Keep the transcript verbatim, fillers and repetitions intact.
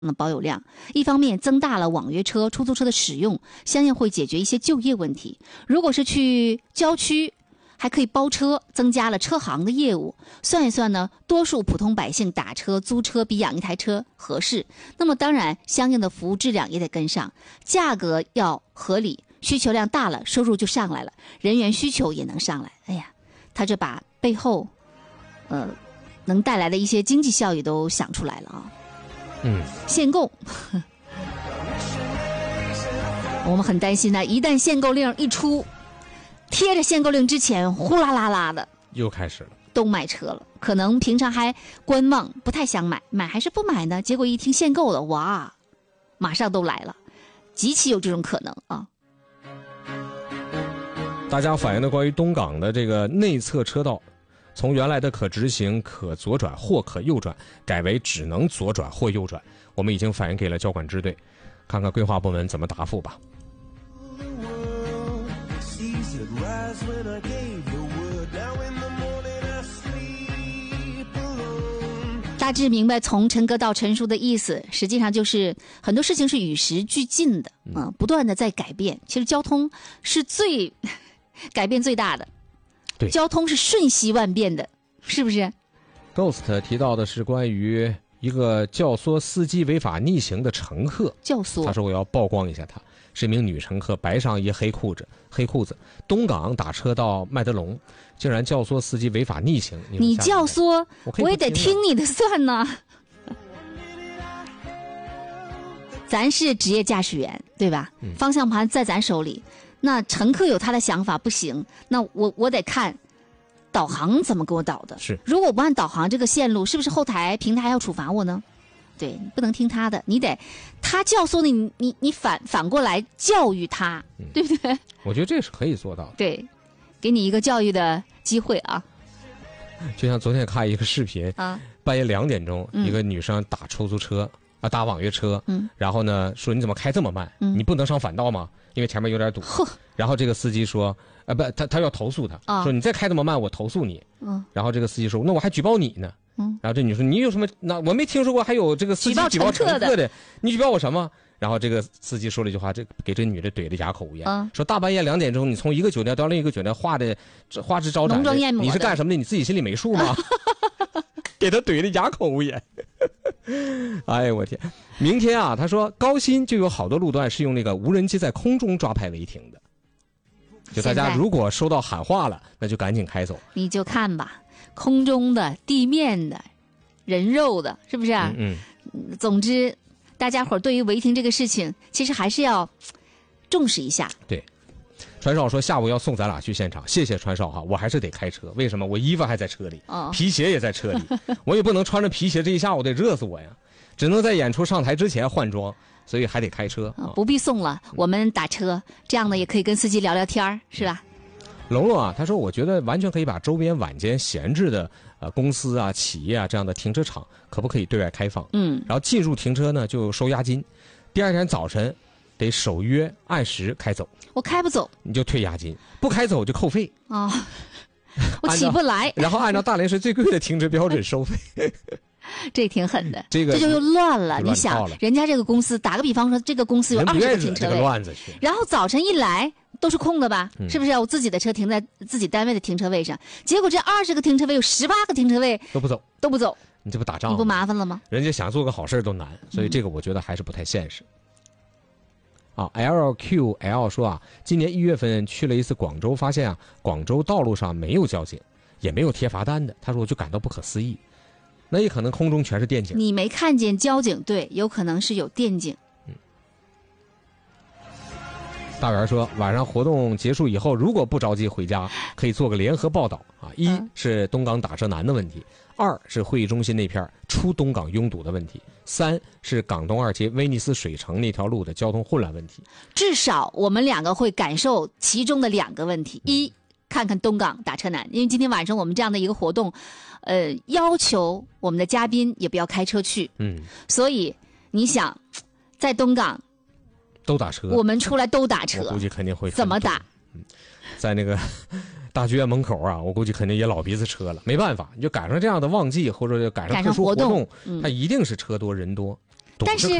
的保有量，一方面增大了网约车、出租车的使用，相应会解决一些就业问题。如果是去郊区，还可以包车，增加了车行的业务。算一算呢，多数普通百姓打车、租车比养一台车合适。那么当然，相应的服务质量也得跟上，价格要合理，需求量大了，收入就上来了，人员需求也能上来。哎呀，他这把背后，呃，能带来的一些经济效益都想出来了啊。 嗯， 限购，我们很担心呢，一旦限购令一出。贴着限购令之前，呼啦啦啦的又开始了， 都买车了。可能平常还观望，不太想买，买还是不买呢？结果一听限购了，哇，马上都来了，极其有这种可能啊！ 大家反映的关于东港的这个内侧车道，从原来的可直行、可左转或可右转，改为只能左转或右转，我们已经反映给了交管支队，看看规划部门怎么答复吧。 大致明白从陈哥到陈叔的意思，实际上就是很多事情是与时俱进的，嗯、呃，不断的在改变。其实交通是最改变最大的， 对， 交通是瞬息万变的，是不是 ？Ghost 提到的是关于一个教唆司机违法逆行的乘客， 教唆， 他说我要曝光一下他。是一名女乘客，白上衣黑裤子，黑裤子，东港打车到麦德龙，竟然教唆司机违法逆行。你, 你教唆，我, 我也得听你的算呢。咱是职业驾驶员，对吧？嗯、方向盘在咱手里，那乘客有他的想法不行，那我我得看导航怎么给我导的。 是， 如果我不按导航这个线路，是不是后台平台要处罚我呢？对，你不能听他的，你得他教唆你，你你反反过来教育他，嗯、对不对？ 我觉得这是可以做到的。 对，给你一个教育的机会啊。 就像昨天看一个视频啊，半夜两点钟，嗯、一个女生打出租车啊，打网约车，嗯，然后呢说你怎么开这么慢？嗯、你不能上反道吗？因为前面有点堵。然后这个司机说，啊不，他他要投诉他，啊、说你再开这么慢，我投诉你。嗯，然后这个司机说，那我还举报你呢。嗯，然后这女说你有什么？那我没听说过还有这个司机举报乘客的，你举报我什么？然后这个司机说了一句话，这给这女的怼得哑口无言，嗯、说大半夜两点钟，你从一个酒店到另一个酒店，画的花枝招展的，你是干什么的？你自己心里没数吗？给他怼得哑口无言。哎呀，我天！明天啊，他说高新就有好多路段是用那个无人机在空中抓拍违停的，就大家如果收到喊话了，那就赶紧开走。 你就看吧。空中的、地面的、人肉的，是不是啊？嗯, 嗯。总之，大家伙对于违停这个事情，其实还是要重视一下。 对，川少说下午要送咱俩去现场，谢谢川少哈，我还是得开车。为什么？我衣服还在车里，哦、皮鞋也在车里，我也不能穿着皮鞋这一下午得热死我呀，只能在演出上台之前换装，所以还得开车。 哦、不必送了，我们打车，这样呢也可以跟司机聊聊天，是吧？ 龙龙啊，他说我觉得完全可以把周边晚间闲置的呃公司啊、企业啊这样的停车场，可不可以对外开放？嗯，然后进入停车呢就收押金，第二天早晨得守约按时开走。 我开不走， 你就退押金；不开走就扣费。 哦，我起不来。 然后按照大连市最贵的停车标准收费。 这挺狠的， 这个这就又乱了。你想，人家这个公司，打个比方说，这个公司有二十个停车位，然后早晨一来都是空的吧？嗯、是不是？我自己的车停在自己单位的停车位上，结果这二十个停车位有十八个停车位都不走， 都不走， 你这不打仗？ 你不麻烦了吗？ 人家想做个好事都难，所以这个我觉得还是不太现实。嗯、啊 ，L Q L 说啊，今年一月份去了一次广州，发现啊，广州道路上没有交警，也没有贴罚单的。他说我就感到不可思议。那也可能空中全是电警， 你没看见交警，对，有可能是有电警。嗯， 大元说，晚上活动结束以后，如果不着急回家，可以做个联合报道啊。一是东港打车难的问题，二是会议中心那片出东港拥堵的问题，三是港东二街威尼斯水城那条路的交通混乱问题。 至少我们两个会感受其中的两个问题：一，看看东港打车难，因为今天晚上我们这样的一个活动。呃，要求我们的嘉宾也不要开车去，嗯，所以你想，在东港都打车， 我们出来都打车， 我估计肯定会怎么打？ 嗯，在那个大剧院门口啊，我估计肯定也老鼻子车了，没办法，你就赶上这样的旺季，或者赶上特殊活动， 嗯、 它一定是车多人多。 但是